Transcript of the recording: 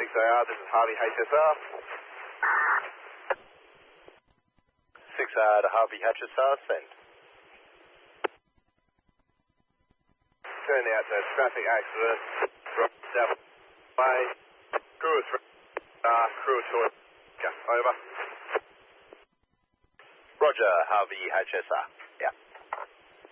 6AR, this is Harvey HSR. 6AR to Harvey HSR, send. Turn out to traffic accident. South way. Crew is crew to over. Roger, Harvey HSR. Yeah.